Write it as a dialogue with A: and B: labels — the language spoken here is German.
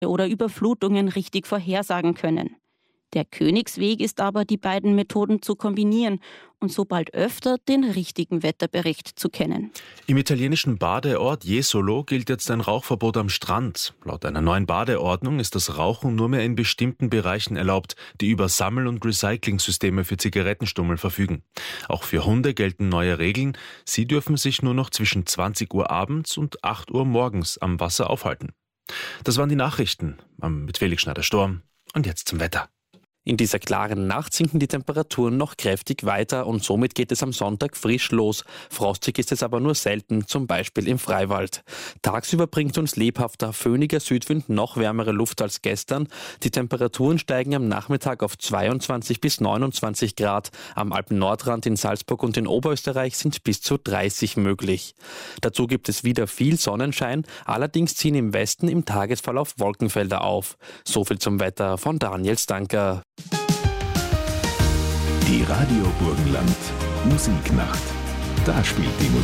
A: oder Überflutungen richtig vorhersagen können. Der Königsweg ist aber, die beiden Methoden zu kombinieren und so bald öfter den richtigen Wetterbericht zu kennen.
B: Im italienischen Badeort Jesolo gilt jetzt ein Rauchverbot am Strand. Laut einer neuen Badeordnung ist das Rauchen nur mehr in bestimmten Bereichen erlaubt, die über Sammel- und Recyclingsysteme für Zigarettenstummel verfügen. Auch für Hunde gelten neue Regeln. Sie dürfen sich nur noch zwischen 20 Uhr abends und 8 Uhr morgens am Wasser aufhalten. Das waren die Nachrichten mit Felix Schneider-Sturm. Und jetzt zum Wetter.
C: In dieser klaren Nacht sinken die Temperaturen noch kräftig weiter und somit geht es am Sonntag frisch los. Frostig ist es aber nur selten, zum Beispiel im Freiwald. Tagsüber bringt uns lebhafter, föhniger Südwind noch wärmere Luft als gestern. Die Temperaturen steigen am Nachmittag auf 22 bis 29 Grad. Am Alpen-Nordrand in Salzburg und in Oberösterreich sind bis zu 30 möglich. Dazu gibt es wieder viel Sonnenschein, allerdings ziehen im Westen im Tagesverlauf Wolkenfelder auf. So viel zum Wetter von Daniel Stanker.
D: Die Radio Burgenland Musiknacht. Da spielt die Musik.